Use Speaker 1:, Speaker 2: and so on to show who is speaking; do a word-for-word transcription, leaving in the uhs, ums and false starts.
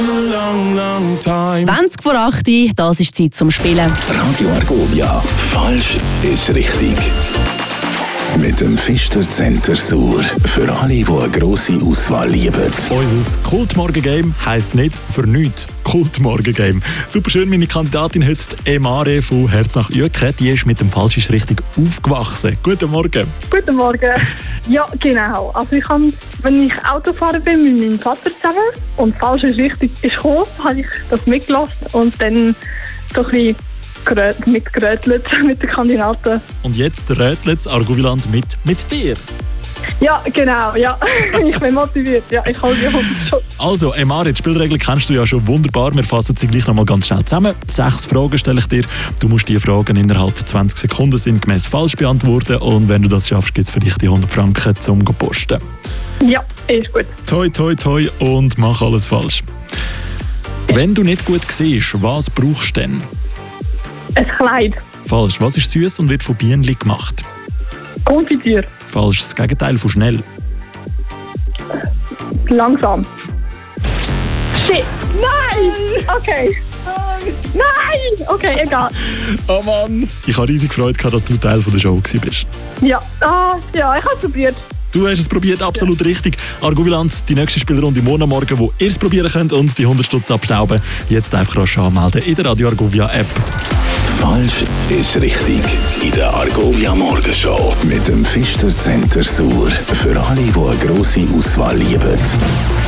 Speaker 1: Long, long time.
Speaker 2: zwanzig vor acht, das ist Zeit zum Spielen.
Speaker 3: Radio Argovia, falsch ist richtig. Mit dem Pfister Center Sur. Für alle, die eine grosse Auswahl lieben.
Speaker 4: Unser Kultmorgen-Game heisst nicht für nichts Kultmorgen-Game. Super schön, meine Kandidatin heute, Emare von Herz nach Uecken, die ist mit dem falsch ist richtig aufgewachsen. Guten Morgen.
Speaker 5: Guten Morgen. Ja, genau. Also ich habe, wenn ich Autofahrer bin mit meinem Vater zusammen und falsch ist richtig ist gekommen, habe ich das mitgelassen und dann so ein bisschen gerät, mitgerötelt mit den Kandidaten.
Speaker 4: Und jetzt rötelt Argoviland mit mit dir.
Speaker 5: Ja, genau, ja. Ich bin motiviert. Ja, ich hole die Hund schon.
Speaker 4: Also, Emare, die Spielregeln kennst du ja schon wunderbar. Wir fassen sie gleich noch mal ganz schnell zusammen. Sechs Fragen stelle ich dir. Du musst die Fragen innerhalb von zwanzig Sekunden sinngemäß falsch beantworten. Und wenn du das schaffst, gibt es für dich die hundert Franken zum Posten.
Speaker 5: Ja, ist gut.
Speaker 4: Toi, toi, toi und mach alles falsch. Wenn du nicht gut siehst, was brauchst du denn?
Speaker 5: Ein Kleid.
Speaker 4: Falsch. Was ist süß und wird von Bienen gemacht?
Speaker 5: Konfitüre.
Speaker 4: Falsch. Das Gegenteil von schnell.
Speaker 5: Langsam. Shit. Nein! Okay. Nein! Okay, egal.
Speaker 4: Oh Mann! Ich habe riesig Freude gehabt, dass du Teil der Show warst.
Speaker 5: Ja, ah, ja, ich habe es probiert.
Speaker 4: Du hast es probiert, absolut ja. Richtig. Argoviland, die nächste Spielrunde morgen Morgen, wo ihr es probieren könnt und die hundert Stutz abstauben. Jetzt einfach rasch anmelden in der Radio Argovia App.
Speaker 3: Falsch ist richtig. In der Argovia Morgenshow mit dem Pfister Center Sur. Für alle, die eine grosse Auswahl lieben.